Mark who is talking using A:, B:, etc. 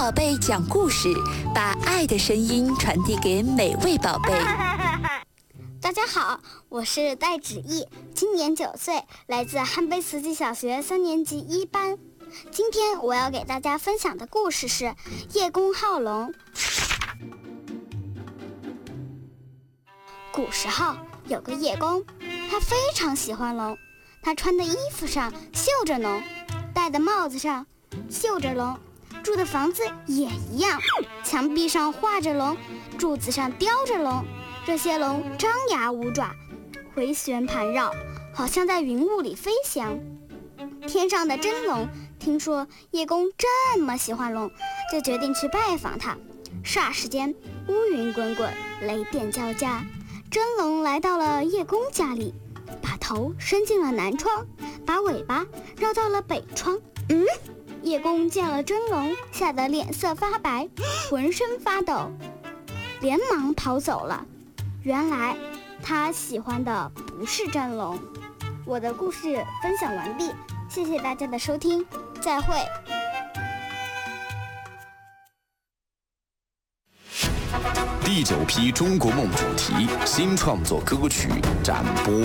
A: 宝贝讲故事，把爱的声音传递给每位宝贝。
B: 大家好，我是戴芷毅，今年9岁，来自汉碑慈济小学3年级1班。今天我要给大家分享的故事是《叶公好龙》。古时候有个叶公，他非常喜欢龙，他穿的衣服上绣着龙，戴的帽子上绣着龙，住的房子也一样，墙壁上画着龙，柱子上雕着龙。这些龙张牙舞爪，回旋盘绕，好像在云雾里飞翔。天上的真龙听说叶公这么喜欢龙，就决定去拜访他。霎时间，乌云滚滚，雷电交加。真龙来到了叶公家里，把头伸进了南窗，把尾巴绕到了北窗。叶公见了真龙，吓得脸色发白，浑身发抖，连忙跑走了。原来他喜欢的不是真龙。我的故事分享完毕，谢谢大家的收听，再会。
C: 第9批中国梦主题新创作歌曲展播。